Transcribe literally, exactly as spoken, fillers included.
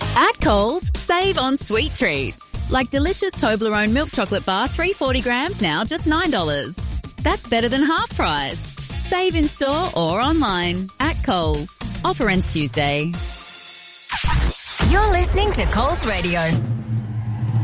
At Coles, save on sweet treats. Like delicious Toblerone milk chocolate bar, three hundred forty grams, now just nine dollars. That's better than half price. Save in store or online. At Coles. Offer ends Tuesday. You're listening to Coles Radio.